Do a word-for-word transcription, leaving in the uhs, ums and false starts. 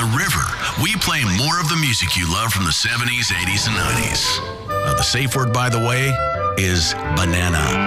the river, we play more of the music you love from the seventies, eighties, and nineties. Uh, the safe word, by the way, is banana.